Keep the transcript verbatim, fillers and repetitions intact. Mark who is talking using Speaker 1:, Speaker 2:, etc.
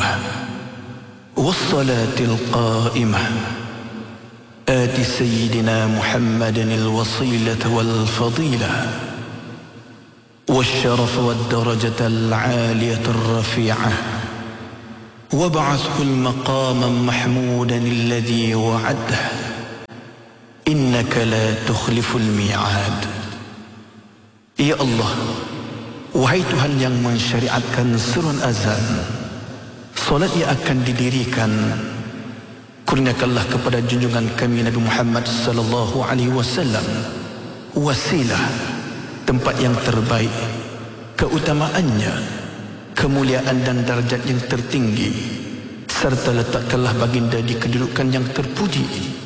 Speaker 1: والصلاة القائمة آت سيدنا محمد الوصيلة والفضيلة والشرف والدرجة العالية الرفيعة وابعثه المقام محمودا الذي وعده إنك لا تخلف الميعاد. Ya Allah, wahai Tuhan yang mensyariatkan seruan azan, solat yang akan didirikan, kurniakanlah kepada junjungan kami Nabi Muhammad sallallahu alaihi wasallam wasilah, tempat yang terbaik, keutamaannya, kemuliaan dan darjat yang tertinggi, serta letakkanlah baginda di kedudukan yang terpuji